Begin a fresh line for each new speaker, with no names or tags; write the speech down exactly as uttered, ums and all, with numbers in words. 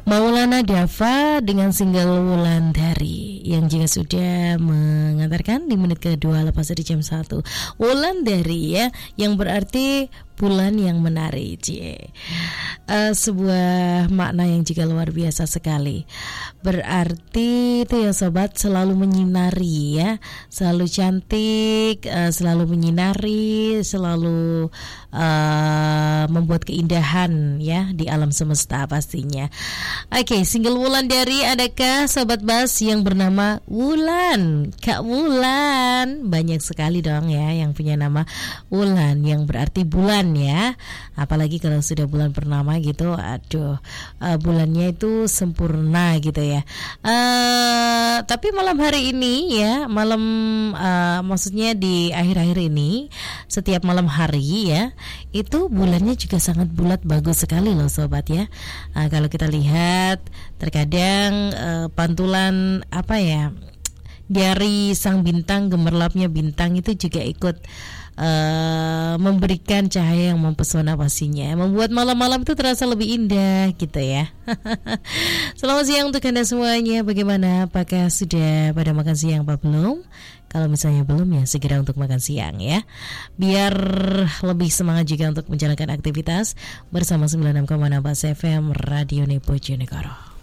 Maulana Dava dengan single Wulandari yang juga sudah mengantarkan di menit kedua lepas dari jam satu. Wulandari ya, yang berarti bulan yang menari. Cie. Uh, sebuah makna yang juga luar biasa sekali. Berarti itu ya sobat, selalu menyinari ya, selalu cantik, uh, selalu menyinari, selalu uh, membuat keindahan ya di alam semesta pastinya. Oke, okay, single Wulandari, adakah sobat Bas yang bernama Wulan? Kak Wulan, banyak sekali dong ya yang punya nama Wulan yang berarti bulan ya. Apalagi kalau sudah bulan purnama gitu, aduh, uh, bulannya itu sempurna gitu ya. Uh, tapi malam hari ini ya, malam uh, maksudnya di akhir-akhir ini, setiap malam hari ya, itu bulannya juga sangat bulat, bagus sekali loh sobat ya. Uh, kalau kita lihat terkadang uh, pantulan apa ya dari sang bintang, gemerlapnya bintang itu juga ikut Uh, memberikan cahaya yang mempesona pastinya, membuat malam-malam itu terasa lebih indah gitu ya. Selamat siang untuk Anda semuanya. Bagaimana? Apakah sudah pada makan siang apa belum? Kalau misalnya belum ya segera untuk makan siang ya, biar lebih semangat juga untuk menjalankan aktivitas bersama sembilan puluh enam koma enam F M Radio Bojonegoro.